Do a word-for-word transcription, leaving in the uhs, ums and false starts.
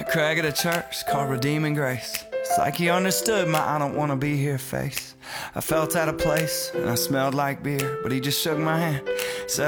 Craig at a church called Redeeming Grace. It's like he understood my I don't wanna be here face. I felt out of place and I smelled like beer, but he just shook my hand, said